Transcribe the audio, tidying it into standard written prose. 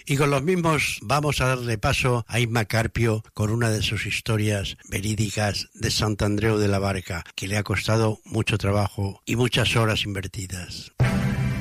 Y con los mismos vamos a darle paso a Isma Carpio con una de sus historias verídicas de Sant Andreu de la Barca, que le ha costado mucho trabajo y muchas horas invertidas.